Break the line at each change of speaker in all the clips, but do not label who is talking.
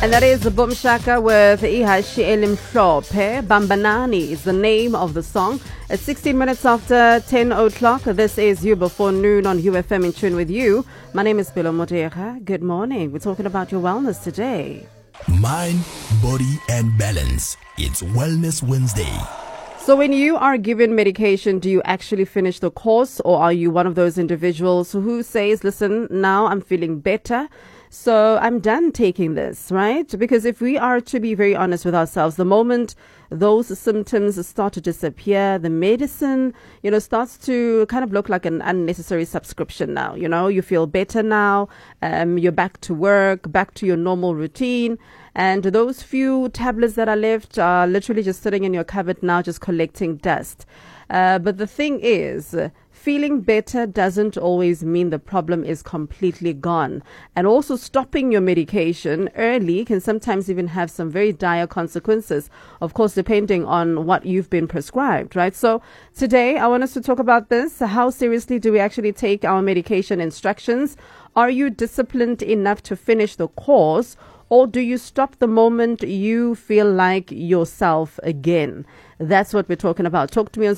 And that is Boom Shaka with Ihashi Elimhlophe. Bambanani is the name of the song. It's 16 minutes after 10 o'clock. This is You Before Noon on UFM in tune with you. My name is Bilo Moteha. Good morning. We're talking about your wellness today.
Mind, body, and balance. It's Wellness Wednesday.
So when you are given medication, do you actually finish the course, or are you one of those individuals who says, listen, now I'm feeling better, so I'm done taking this, right? Because if we are to be very honest with ourselves, the moment those symptoms start to disappear, the medicine, starts to kind of look like an unnecessary subscription now. You feel better now. You're back to work, back to your normal routine. And those few tablets that are left are literally just sitting in your cupboard now, just collecting dust. But the thing is, feeling better doesn't always mean the problem is completely gone. And also stopping your medication early can sometimes even have some very dire consequences, of course, depending on what you've been prescribed, right? So today I want us to talk about this. How seriously do we actually take our medication instructions? Are you disciplined enough to finish the course? Or do you stop the moment you feel like yourself again? That's what we're talking about. Talk to me on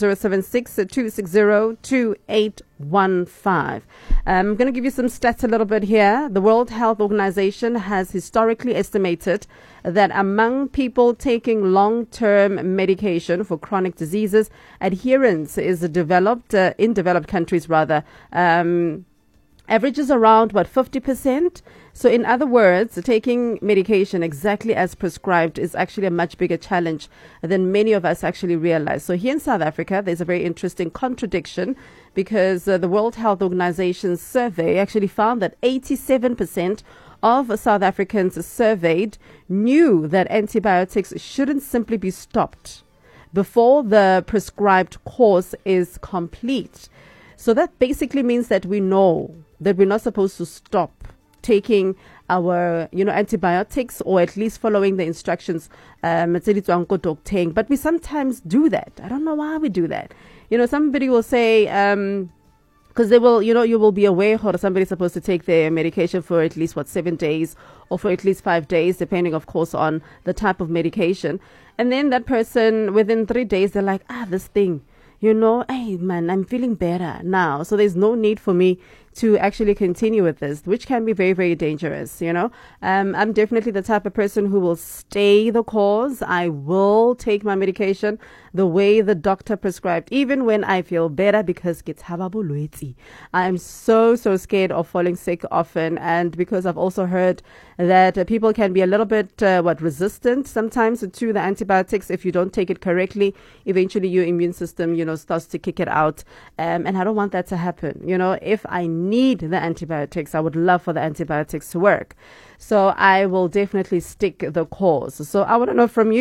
076-260-2815. I'm going to give you some stats a little bit here. The World Health Organization has historically estimated that among people taking long-term medication for chronic diseases, adherence is developed, in developed countries rather, averages around 50%. So in other words, taking medication exactly as prescribed is actually a much bigger challenge than many of us actually realize. So here in South Africa, there's a very interesting contradiction, because the World Health Organization's survey actually found that 87% of South Africans surveyed knew that antibiotics shouldn't simply be stopped before the prescribed course is complete. So that basically means that we know that we're not supposed to stop taking our, antibiotics, or at least following the instructions. But we sometimes do that. I don't know why we do that. Somebody will say, because they will, you will be aware or somebody's supposed to take their medication for at least 7 days, or for at least 5 days, depending, of course, on the type of medication. And then that person, within 3 days, they're like, this thing, hey man, I'm feeling better now. So there's no need for me to actually continue with this, which can be very, very dangerous. I'm definitely the type of person who will stay the course. I will take my medication the way the doctor prescribed, even when I feel better, because I'm so scared of falling sick often. And because I've also heard that people can be a little bit resistant sometimes to the antibiotics. If you don't take it correctly, eventually your immune system starts to kick it out, and I don't want that to happen. If I need the antibiotics, I would love for the antibiotics to work. So I will definitely stick the course. So I want to know from you,